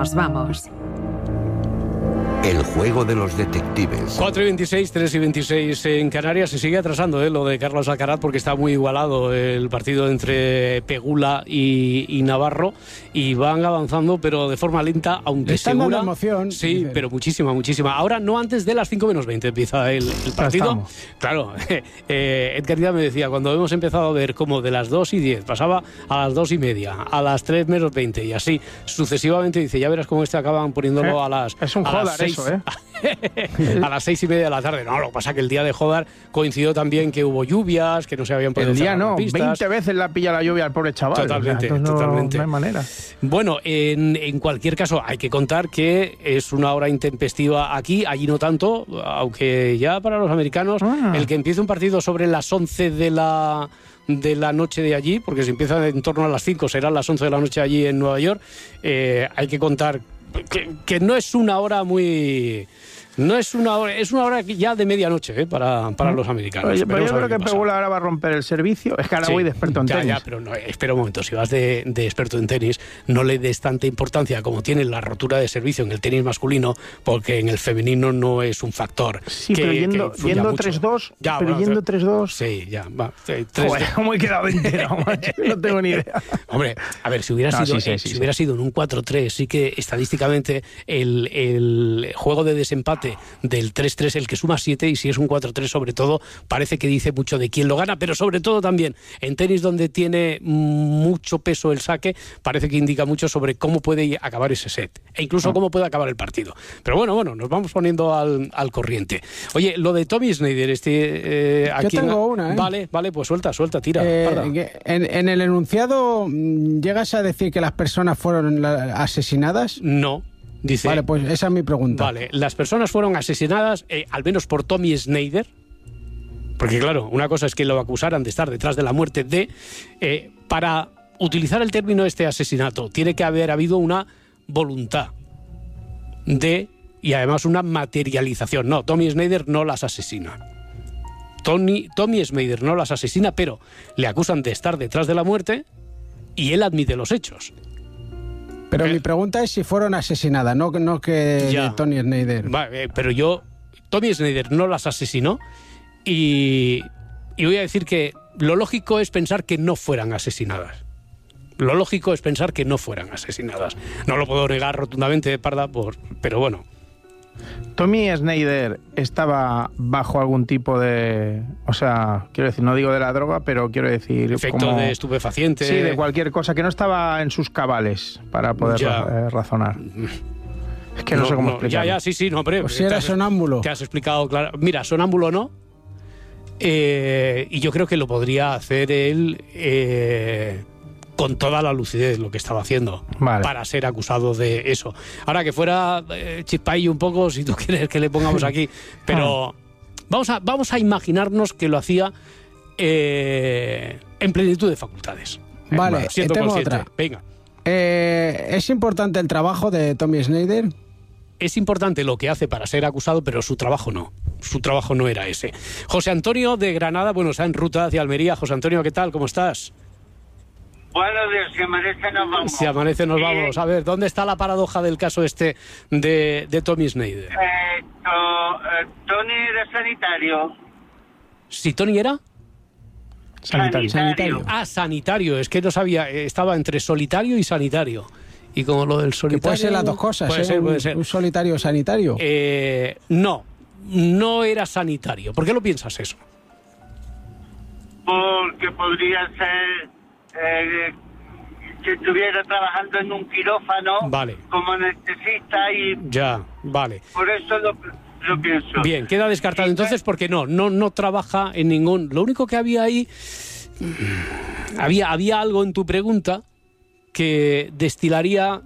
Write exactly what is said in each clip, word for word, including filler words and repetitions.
Nos vamos. El juego de los detectives. cuatro y veintiséis, tres y veintiséis en Canarias. Se sigue atrasando ¿eh? lo de Carlos Alcaraz porque está muy igualado el partido entre Pegula y, y Navarro, y van avanzando pero de forma lenta, aunque están segura. dando emoción. Sí, Dice. pero muchísima, muchísima. Ahora no antes de las cinco menos veinte empieza el, el partido. Claro, eh, Ed García me decía, cuando hemos empezado a ver cómo de las dos y diez pasaba a las dos y media, a las tres menos veinte y así sucesivamente, dice, ya verás cómo este acaban poniéndolo ¿Eh? a las Es un a las joder seis. eso, ¿eh? A las seis y media de la tarde. No, lo que pasa es que el día de Jodar coincidió también que hubo lluvias, que no se habían podido El día cerrar no, las pistas. veinte veces la pilla la lluvia al pobre chaval. Totalmente, o sea, no, totalmente. No hay manera. Bueno, en, en cualquier caso, hay que contar que es una hora intempestiva aquí, allí no tanto, aunque ya para los americanos, ah. el que empiece un partido sobre las once de la... de la noche de allí, porque si empieza en torno a las cinco, serán las once de la noche allí en Nueva York, eh, hay que contar que, que no es una hora muy... No es una hora, es una hora ya de medianoche ¿eh? para, para los americanos. Oye, pero yo creo que pasa. Pegula ahora va a romper el servicio. Es que ahora Sí, voy de experto en ya, tenis. Ya, pero no, espera un momento. Si vas de, de experto en tenis, no le des tanta importancia como tiene la rotura de servicio en el tenis masculino, porque en el femenino no es un factor. Sí, que, pero yendo, que yendo tres dos. Ya, pero bueno, yendo tres dos. Sí, ya. Va, tres, Joder, ¿cómo he quedado entero, macho? No tengo ni idea. Hombre, a ver, si hubiera, no, sido, sí, sí, eh, sí, si sí. hubiera sido en un cuatro tres, sí que estadísticamente el, el juego de desempate del tres tres, el que suma siete, y si es un cuatro tres sobre todo, parece que dice mucho de quién lo gana, pero sobre todo también en tenis, donde tiene mucho peso el saque, parece que indica mucho sobre cómo puede acabar ese set, e incluso no. cómo puede acabar el partido. Pero bueno, bueno, nos vamos poniendo al, al corriente. Oye, lo de Tommy Snyder, este... Eh, aquí Yo tengo en... una, ¿eh? Vale, vale, pues suelta, suelta, tira. Eh, en, en el enunciado, ¿llegas a decir que las personas fueron asesinadas? No. Dice, vale, pues esa es mi pregunta. Vale, las personas fueron asesinadas, eh, al menos por Tommy Snyder, porque claro, una cosa es que lo acusaran de estar detrás de la muerte de... Eh, para utilizar el término este asesinato, tiene que haber habido una voluntad de... y además una materialización. No, Tommy Snyder no las asesina. Tony, Tommy Snyder no las asesina, pero le acusan de estar detrás de la muerte y él admite los hechos. Pero eh, mi pregunta es si fueron asesinadas, no, no que ya. Tony Snyder. Vale, pero yo, Tommy Snyder no las asesinó y, y voy a decir que lo lógico es pensar que no fueran asesinadas. Lo lógico es pensar que no fueran asesinadas. No lo puedo negar rotundamente, Parda, por, pero bueno. Tommy Snyder estaba bajo algún tipo de... O sea, quiero decir, no digo de la droga, pero quiero decir... Efecto como, de estupefaciente. Sí, de cualquier cosa, que no estaba en sus cabales para poder ya. eh, razonar. Es que no, no sé cómo no, explicarlo. Ya, ya, sí, sí, no, hombre. Pues si era sonámbulo. Te has explicado claro. Mira, sonámbulo no. Eh, y yo creo que lo podría hacer él... Eh, con toda la lucidez lo que estaba haciendo, vale, para ser acusado de eso. Ahora que fuera eh, chispaillo un poco, si tú quieres que le pongamos aquí, pero ah. vamos a vamos a imaginarnos que lo hacía eh, en plenitud de facultades. Vale, eh, siendo tengo consciente. otra. Venga. Eh, ¿Es importante el trabajo de Tommy Snyder? Es importante lo que hace para ser acusado, pero su trabajo no. Su trabajo no era ese. José Antonio de Granada, bueno, está en ruta hacia Almería. José Antonio, ¿qué tal? ¿Cómo estás? Buenos días, si amanece nos vamos. Si amanece nos vamos. A ver, ¿dónde está la paradoja del caso este de, de Tommy Snyder? Eh, to, eh, Tony era sanitario. ¿Si Tony era? Sanitario. sanitario. Ah, sanitario. Es que no sabía, estaba entre solitario y sanitario. Y como lo del solitario... Que puede ser las dos cosas, puede ¿eh? ser, puede un, ser. un solitario sanitario. Eh, no, no era sanitario. ¿Por qué lo piensas eso? Porque podría ser... Eh, que estuviera trabajando en un quirófano, vale, como anestesista y... Ya, vale. Por eso lo, lo pienso. Bien, queda descartado entonces porque no, no, no trabaja en ningún... Lo único que había ahí... Había, había algo en tu pregunta que destilaría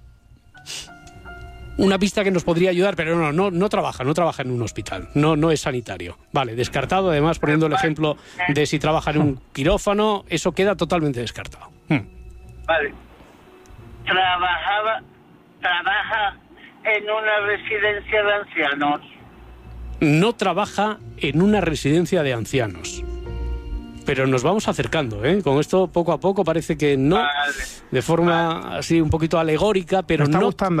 una pista que nos podría ayudar, pero no, no, no trabaja, no trabaja en un hospital, no, no es sanitario. Vale, descartado, además poniendo el ejemplo de si trabaja en un quirófano, eso queda totalmente descartado. Hmm. Vale. Trabajaba, trabaja en una residencia de ancianos. No trabaja en una residencia de ancianos. Pero nos vamos acercando, ¿eh? Con esto poco a poco parece que no, vale, de forma vale, así un poquito alegórica, pero me está no... gustando.